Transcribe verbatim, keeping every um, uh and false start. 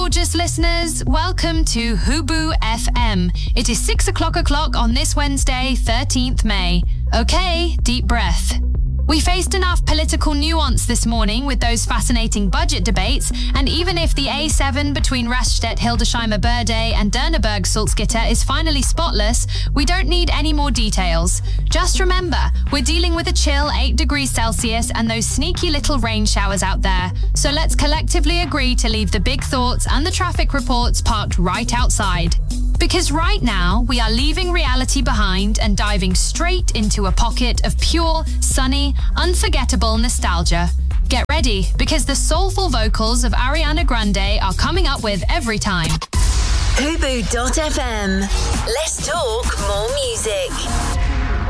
Gorgeous listeners, welcome to Hubu F M. It is six o'clock o'clock on this Wednesday, thirteenth May. Okay, deep breath. We faced enough political nuance this morning with those fascinating budget debates, and even if the A seven between Rastedt, Hildesheimer Berde and Derneburg Salzgitter is finally spotless, we don't need any more details. Just remember, we're dealing with a chill eight degrees Celsius and those sneaky little rain showers out there. So let's collectively agree to leave the big thoughts and the traffic reports parked right outside. Because right now, we are leaving reality behind and diving straight into a pocket of pure, sunny, unforgettable nostalgia. Get ready, because the soulful vocals of Ariana Grande are coming up with Every Time. Hubu dot F M. Let's talk more music.